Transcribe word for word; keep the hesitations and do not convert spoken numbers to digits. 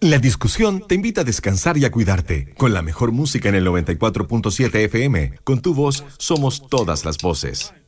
La discusión te invita a descansar y a cuidarte. Con la mejor música en el noventa y cuatro punto siete F M. Con tu voz, somos todas las voces.